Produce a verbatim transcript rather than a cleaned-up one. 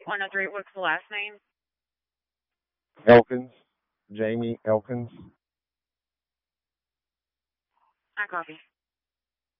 one oh three, what's the last name? Elkins. Jamie Elkins. I copy.